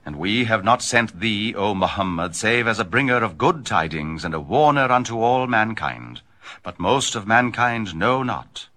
And we have not sent thee, O Muhammad, save as a bringer of good tidings and a warner unto all mankind. But most of mankind know not.